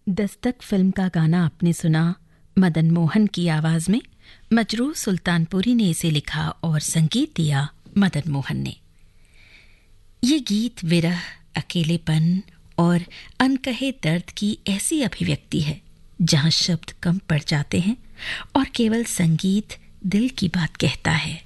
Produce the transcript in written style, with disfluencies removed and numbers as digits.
Dastak film का गाना आपने सुना मदन मोहन की आवाज में। मजरूह सुल्तानपुरी ने इसे लिखा और संगीत दिया मदन मोहन ने। ये गीत विरह, अकेलेपन और अनकहे दर्द की ऐसी अभिव्यक्ति है जहां शब्द कम पड़ जाते हैं और केवल संगीत दिल की बात कहता है।